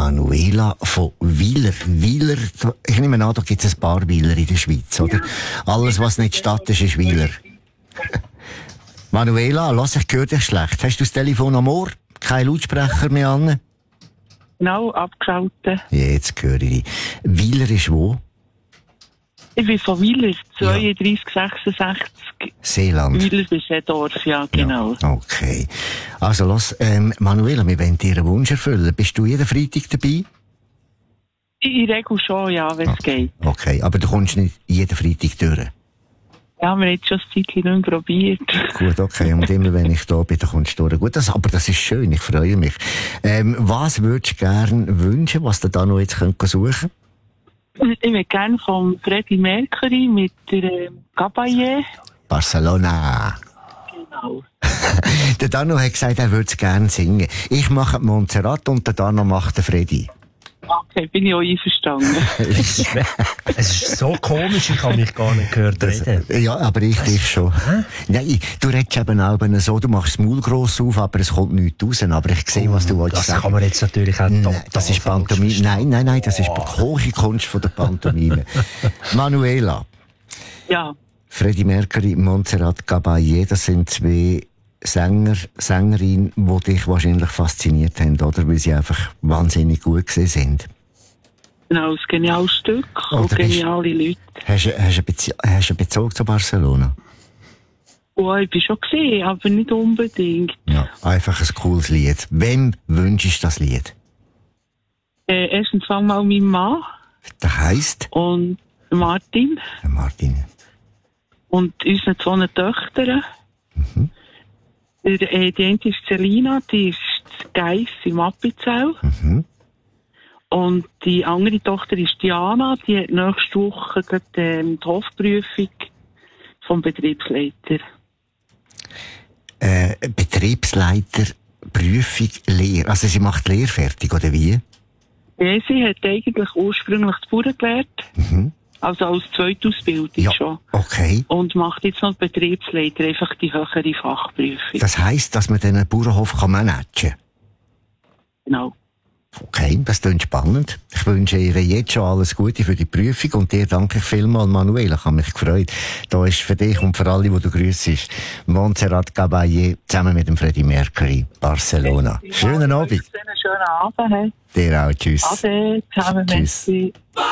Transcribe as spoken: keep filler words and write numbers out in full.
Manuela von Weiler. Weiler, ich nehme an, da gibt es ein paar Weiler in der Schweiz, oder? Alles, was nicht Stadt ist, ist Weiler. Manuela, lass, ich höre dich schlecht. Hast du das Telefon am Ohr? Kein Lautsprecher mehr an? Genau, abgeschaltet. Jetzt höre ich dich. Weiler ist wo? Ich bin von Weiler, zweiunddreißig sechsundsechzig. Seeland. Weiler ist ein Dorf, ja, genau. Ja, okay. Also los, ähm, Manuela, wir wollen dir einen Wunsch erfüllen. Bist du jeden Freitag dabei? In der Regel schon, ja, wenn es okay. geht. Okay, aber du kommst nicht jeden Freitag durch? Ja, wir haben jetzt schon ein Zeitchen nicht mehr probiert. Gut, okay, und immer wenn ich da bin, dann kommst du durch. Gut, das, aber das ist schön, ich freue mich. Ähm, was würdest du gerne wünschen, was du da noch jetzt könnt suchen? Ich würde gerne von Freddie Mercury mit der ähm, Caballé. Barcelona. Genau. Der Dano hat gesagt, er würde es gerne singen. Ich mache Montserrat und der Dano macht den Freddy. Okay, bin ich auch einverstanden. Es ist, es ist so komisch, ich habe mich gar nicht gehört reden. Ja, aber ich dich schon. Hä? Nein, du redest eben auch so, du machst das Maul gross auf, aber es kommt nichts raus. Aber ich sehe, was du wolltest Das sagen. kann man jetzt natürlich auch Nein, das ist Pantomime. Nein, nein, nein, das ist die hohe Kunst von der Pantomime. Manuela. Ja. Freddie Mercury, Montserrat Caballé, das sind zwei Sänger, Sängerinnen, die dich wahrscheinlich fasziniert haben, oder? Weil sie einfach wahnsinnig gut gewesen sind. Genau, ein geniales Stück und Oder geniale Leute. Hast du hast du Bezie- hast du einen Bezug zu Barcelona? Oh, ich bin schon gesehen, aber nicht unbedingt. Ja, einfach ein cooles Lied. Wem wünschst du das Lied? Äh, erstens fangen wir mal meinen Mann. Der heisst? Und Martin. Martin. Und unsere zwei Töchter. Mhm. Die, äh, die eine ist Selina, die ist Geiss im Appenzell. Mhm. Und die andere Tochter ist Diana, die hat nächste Woche gerade, ähm, die Hofprüfung vom Betriebsleiter. Äh, Betriebsleiter, Prüfung, Lehre. Also sie macht Lehre fertig, oder wie? Ja, sie hat eigentlich ursprünglich die Bauern gelernt. Mhm. Also als Zweitausbildung Ja, schon. okay. Und macht jetzt noch Betriebsleiter, einfach die höhere Fachprüfung. Das heisst, dass man den Bauernhof kann managen kann? Genau. Okay, das klingt spannend. Ich wünsche ihr jetzt schon alles Gute für die Prüfung und dir danke ich vielmals, Manuela. Ich habe mich gefreut. Da ist für dich und für alle, die du grüssest, Montserrat Caballé zusammen mit dem Freddie Mercury, Barcelona. Schönen Abend. Schönen Abend. Dir auch. Tschüss. Ade, zusammen. Tschüss. Merci.